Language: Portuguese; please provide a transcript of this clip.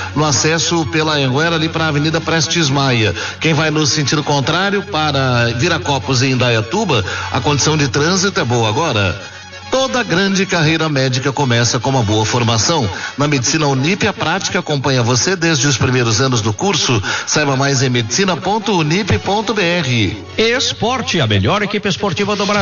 no acesso pela Anguera ali para a Avenida Prestes Maia. Quem vai no sentido contrário para Viracopos e Indaiatuba, a condição de trânsito é boa agora. Toda grande carreira médica começa com uma boa formação. Na Medicina Unip, a prática acompanha você desde os primeiros anos do curso. Saiba mais em medicina.unip.br. Esporte, a melhor equipe esportiva do Brasil.